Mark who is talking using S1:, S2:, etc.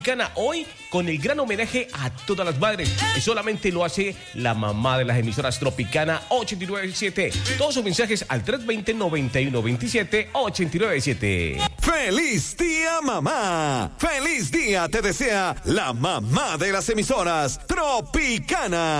S1: Hoy con el gran homenaje a todas las madres y solamente lo hace la mamá de las emisoras Tropicana 897. Todos sus mensajes al 320-9127-897.
S2: ¡Feliz día, mamá! ¡Feliz día te desea la mamá de las emisoras Tropicana!